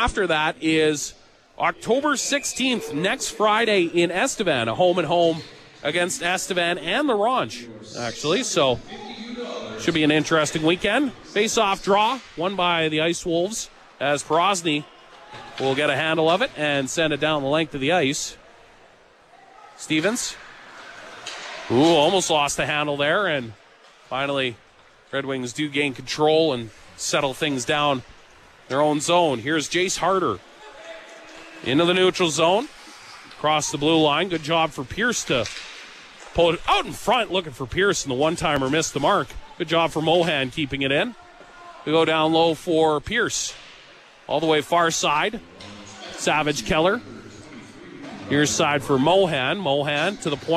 after that is October 16th, next Friday in Estevan, a home-and-home against Estevan and the Ronge, actually. So should be an interesting weekend. Face-off draw, won by the Ice Wolves, as Porosny will get a handle of it and send it down the length of the ice. Stevens. Almost lost the handle there, and finally Red Wings do gain control and settle things down in their own zone. Here's Jace Harder into the neutral zone, across the blue line. Good job for Pierce to pull it out in front, looking for Pierce, and the one-timer missed the mark. Good job for Mohan keeping it in. We go down low for Pierce. All the way far side, Savage Keller. Here's side for Mohan. Mohan to the point.